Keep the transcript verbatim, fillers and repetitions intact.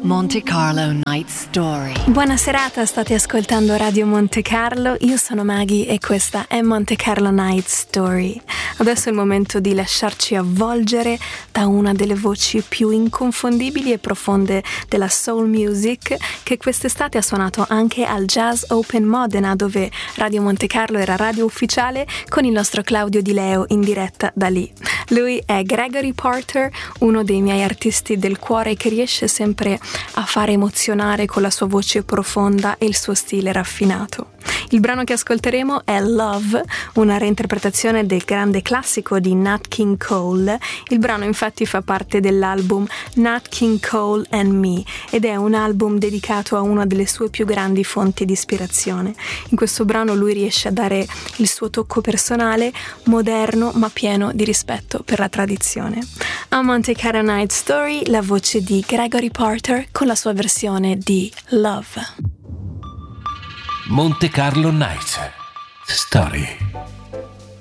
Monte Carlo Night Story. Buona serata, state ascoltando Radio Monte Carlo, io sono Maggie e questa è Monte Carlo Night Story. Adesso è il momento di lasciarci avvolgere da una delle voci più inconfondibili e profonde della soul music, che quest'estate ha suonato anche al Jazz Open Modena, dove Radio Monte Carlo era radio ufficiale, con il nostro Claudio Di Leo in diretta da lì. Lui è Gregory Porter, uno dei miei artisti del cuore, che riesce sempre a fare emozionare con la sua voce profonda e il suo stile raffinato. Il brano che ascolteremo è Love, una reinterpretazione del grande classico di Nat King Cole. Il brano infatti fa parte dell'album Nat King Cole and Me ed è un album dedicato a una delle sue più grandi fonti di ispirazione. In questo brano lui riesce a dare il suo tocco personale, moderno ma pieno di rispetto per la tradizione. A Monte Carlo Night Story, la voce di Gregory Porter con la sua versione di Love. Monte Carlo Night Story.